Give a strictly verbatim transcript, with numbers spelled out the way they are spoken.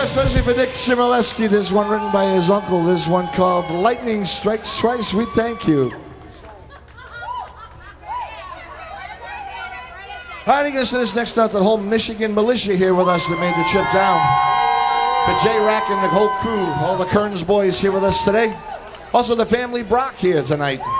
especially for Dick Chmielewski. This one written by his uncle. This one called Lightning Strikes Twice. We thank you. All right, I guess this next out, the whole Michigan militia here with us that made the trip down. The J-Rack and the whole crew, all the Kearns boys here with us today. Also the family Brock here tonight.